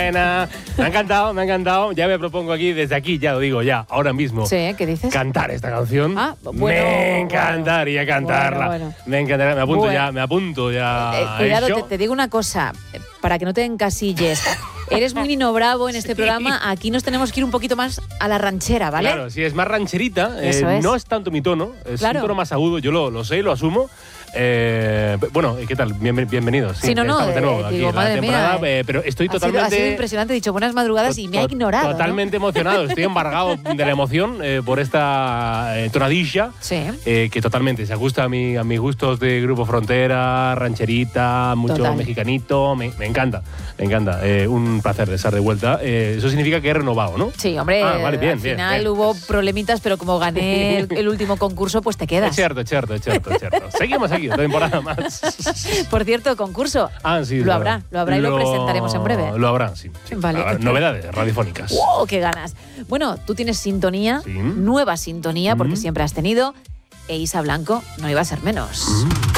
buena. Me ha encantado. Ya me propongo desde aquí, ya lo digo, ya, ahora mismo. Sí, ¿qué dices? Cantar esta canción. Bueno, me encantaría cantarla. Bueno. Me encantaría, me apunto ya. Cuidado, te digo una cosa, para que no te encasilles. Eres muy Nino Bravo en este programa, aquí nos tenemos que ir un poquito más a la ranchera, ¿vale? Claro, si es más rancherita, Eso es. no es tanto mi tono, es un tono más agudo, yo lo sé, lo asumo. Bueno, ¿qué tal? Bienvenidos. Sí, no, estamos de nuevo aquí digo, en la madre temporada, mía, pero estoy ha totalmente... sido impresionante, he dicho buenas madrugadas y me ha ignorado. Totalmente emocionado, estoy embargado de la emoción por esta tonadilla, que totalmente se ajusta a mis gustos de Grupo Frontera, rancherita, mucho mexicanito, me encanta. Un placer de estar de vuelta. Eso significa que he renovado, ¿no? Sí, hombre, vale, bien, al final hubo problemitas, pero como gané el último concurso, pues te quedas. Es cierto. Seguimos aquí, otra temporada más. Por cierto, concurso. Sí, lo habrá y lo presentaremos en breve. Lo habrá, sí. Vale. Novedades radiofónicas. ¡Wow! ¡Qué ganas! Bueno, tú tienes sintonía, nueva sintonía, porque siempre has tenido, e Isa Blanco no iba a ser menos.